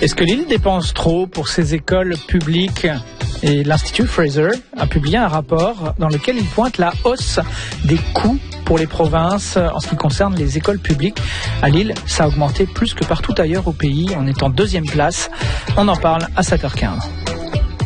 Est-ce que Lille dépense trop pour ses écoles publiques ? Et l'Institut Fraser a publié un rapport dans lequel il pointe la hausse des coûts pour les provinces en ce qui concerne les écoles publiques. À Lille, ça a augmenté plus que partout ailleurs au pays, en étant 2e place. On en parle à 7h15.